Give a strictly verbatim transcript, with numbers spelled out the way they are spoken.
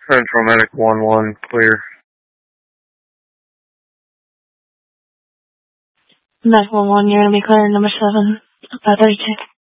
Central Medic one one, clear. Medic one one, you're going to be clear, number seven, five thirty-two.